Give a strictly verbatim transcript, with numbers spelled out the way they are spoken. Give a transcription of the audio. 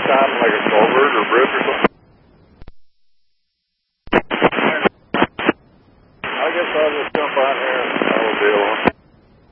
time, like a culvert or bridge or something? I guess I'll just jump on here and I'll deal with it.